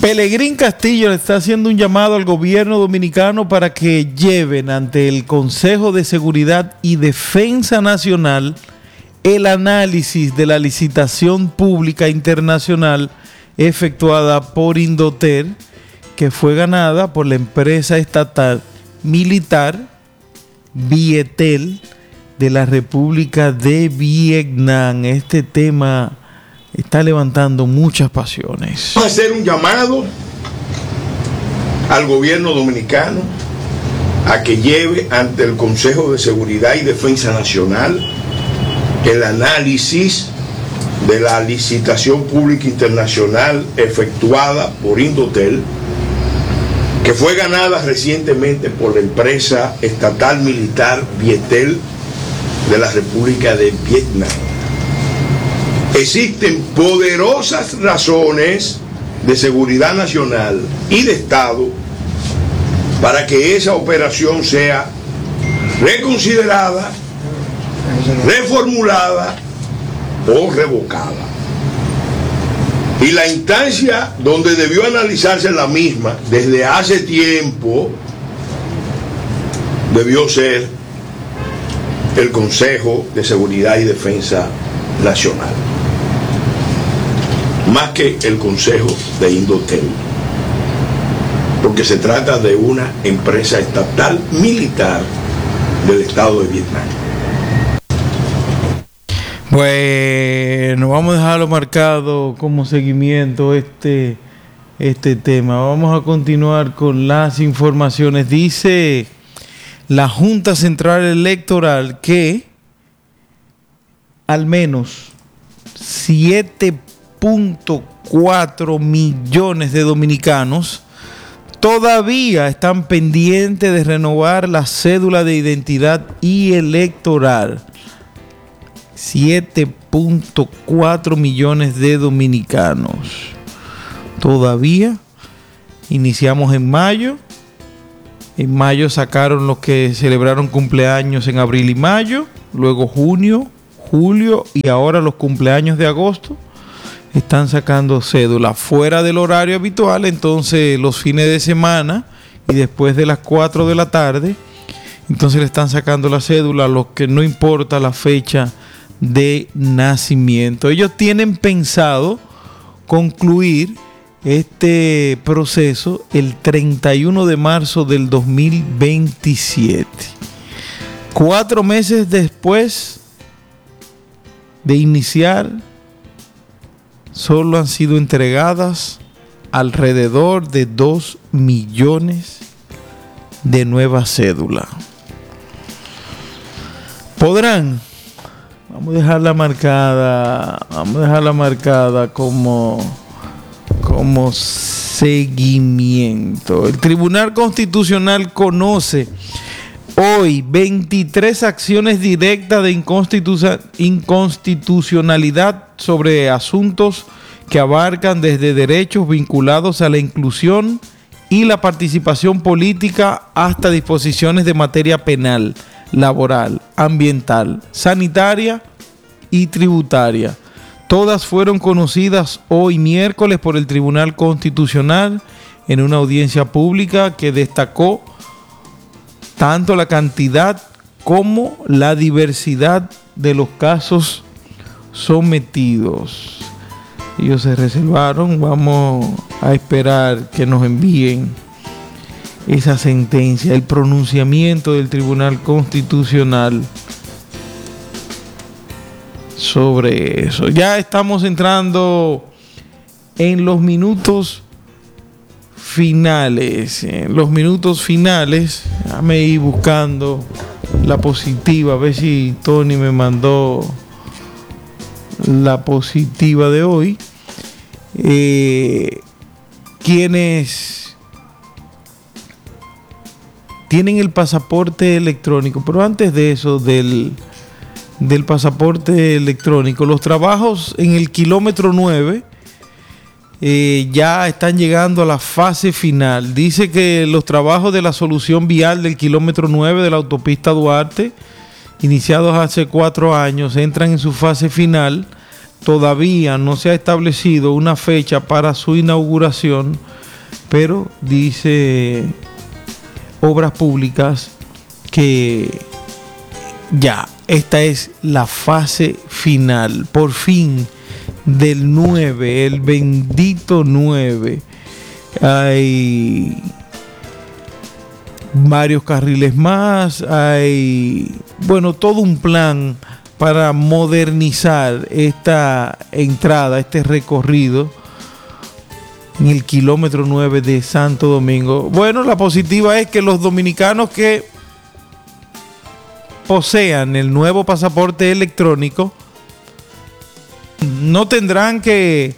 Pelegrín Castillo le está haciendo un llamado al gobierno dominicano para que lleven ante el Consejo de Seguridad y Defensa Nacional el análisis de la licitación pública internacional efectuada por Indotel, que fue ganada por la empresa estatal militar Vietel de la República de Vietnam. Este tema está levantando muchas pasiones. Vamos a hacer un llamado al gobierno dominicano a que lleve ante el Consejo de Seguridad y Defensa Nacional el análisis de la licitación pública internacional efectuada por Indotel, que fue ganada recientemente por la empresa estatal militar Vietel de la República de Vietnam. Existen poderosas razones de seguridad nacional y de Estado para que esa operación sea reconsiderada, reformulada o revocada. Y la instancia donde debió analizarse la misma desde hace tiempo debió ser el Consejo de Seguridad y Defensa Nacional, más que el Consejo de Indotel, porque se trata de una empresa estatal militar del Estado de Vietnam. Bueno, vamos a dejarlo marcado como seguimiento este tema. Vamos a continuar con las informaciones. Dice la Junta Central Electoral que al menos 7.4 millones de dominicanos todavía están pendientes de renovar la cédula de identidad y electoral. 7.4 millones de dominicanos. Todavía iniciamos en mayo. En mayo sacaron los que celebraron cumpleaños en abril y mayo. Luego junio, julio y ahora los cumpleaños de agosto. Están sacando cédula fuera del horario habitual. Entonces los fines de semana y después de las 4 de la tarde. Entonces le están sacando la cédula a los que no importa la fecha de nacimiento. Ellos tienen pensado concluir este proceso el 31 de marzo del 2027. 4 meses después de iniciar, solo han sido entregadas alrededor de 2 millones de nuevas cédulas. Podrán, vamos a dejarla marcada como seguimiento. El Tribunal Constitucional conoce hoy 23 acciones directas de inconstitucionalidad sobre asuntos que abarcan desde derechos vinculados a la inclusión y la participación política hasta disposiciones de materia penal, laboral, ambiental, sanitaria y tributaria. Todas fueron conocidas hoy miércoles por el Tribunal Constitucional en una audiencia pública que destacó tanto la cantidad como la diversidad de los casos sometidos. Ellos se reservaron, vamos a esperar que nos envíen esa sentencia, el pronunciamiento del Tribunal Constitucional sobre eso. Ya estamos entrando en los minutos finales. Déjame ir buscando la positiva, a ver si Tony me mandó la positiva de hoy. Quienes tienen el pasaporte electrónico, pero antes de eso, del pasaporte electrónico, los trabajos en el kilómetro 9 ya están llegando a la fase final. Dice que los trabajos de la solución vial del kilómetro 9 de la autopista Duarte, iniciados hace 4 años, entran en su fase final. Todavía no se ha establecido una fecha para su inauguración, pero dice Obras Públicas que ya esta es la fase final, por fin, del 9, el bendito 9. Hay varios carriles más, hay, bueno, todo un plan para modernizar esta entrada, este recorrido en el kilómetro 9 de Santo Domingo. Bueno, la positiva es que los dominicanos que posean el nuevo pasaporte electrónico no tendrán que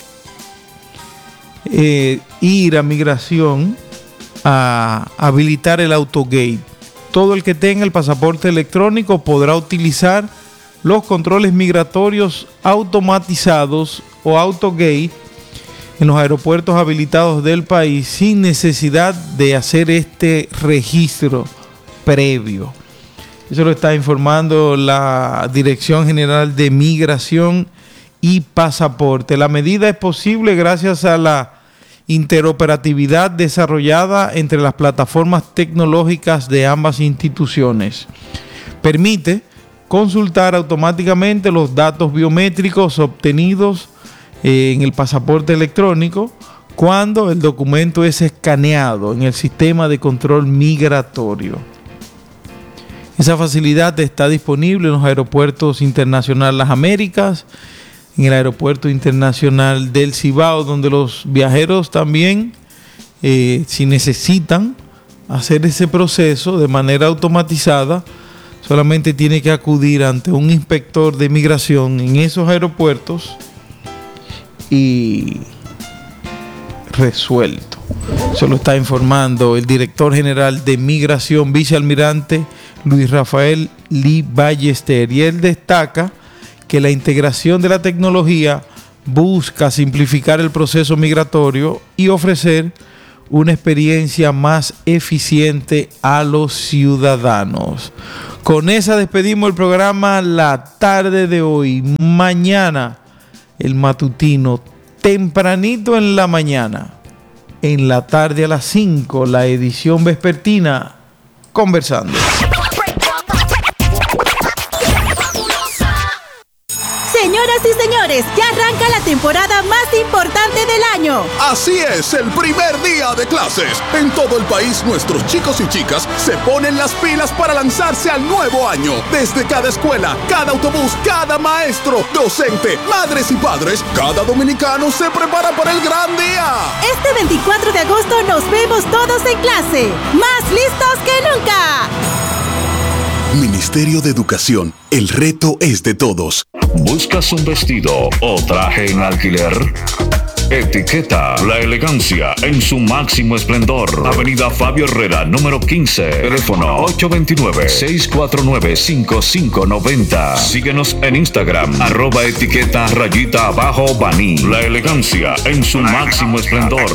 ir a migración a habilitar el autogate. Todo el que tenga el pasaporte electrónico podrá utilizar los controles migratorios automatizados o autogate en los aeropuertos habilitados del país sin necesidad de hacer este registro previo. Eso lo está informando la Dirección General de Migración y Pasaporte. La medida es posible gracias a la interoperatividad desarrollada entre las plataformas tecnológicas de ambas instituciones. Permite consultar automáticamente los datos biométricos obtenidos en el pasaporte electrónico cuando el documento es escaneado en el sistema de control migratorio. Esa facilidad está disponible en los aeropuertos internacionales Las Américas, en el aeropuerto internacional del Cibao, donde los viajeros también, si necesitan hacer ese proceso de manera automatizada, solamente tiene que acudir ante un inspector de migración en esos aeropuertos y resuelto. Eso lo está informando el director general de Migración, vicealmirante Luis Rafael Lee Ballester, y él destaca que la integración de la tecnología busca simplificar el proceso migratorio y ofrecer una experiencia más eficiente a los ciudadanos. Con esa despedimos el programa la tarde de hoy. Mañana el matutino, tempranito en la mañana. En la tarde a las 5, la edición vespertina, Conversando. Señoras y señores, ya arranca la temporada más importante del año. Así es, el primer día de clases. En todo el país, nuestros chicos y chicas se ponen las pilas para lanzarse al nuevo año. Desde cada escuela, cada autobús, cada maestro, docente, madres y padres, cada dominicano se prepara para el gran día. Este 24 de agosto nos vemos todos en clase, más listos que nunca. Ministerio de Educación, el reto es de todos. ¿Buscas un vestido o traje en alquiler? Etiqueta la elegancia en su máximo esplendor. Avenida Fabio Herrera, número 15. Teléfono 829-649-5590. Síguenos en Instagram, @etiqueta_Bani. La elegancia en su máximo esplendor.